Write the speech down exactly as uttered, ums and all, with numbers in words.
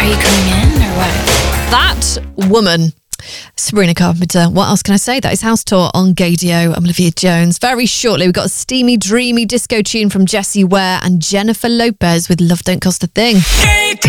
Are you coming in or what? That woman. Sabrina Carpenter. What else can I say? That is House Tour on Gaydio. I'm Olivia Jones. Very shortly, we've got a steamy, dreamy disco tune from Jessie Ware and Jennifer Lopez with Love Don't Cost a Thing.